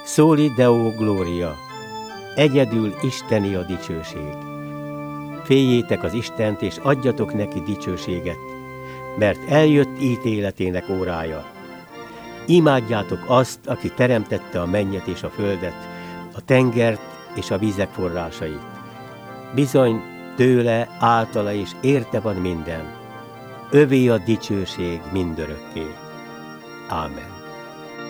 Soli Deo Gloria, egyedül isteni a dicsőség. Féljétek az Istent, és adjatok neki dicsőséget, mert eljött ítéletének órája. Imádjátok azt, aki teremtette a mennyet és a földet, a tengert és a vizek forrásait. Bizony, tőle, általa és érte van minden. Övé a dicsőség mindörökké. Ámen.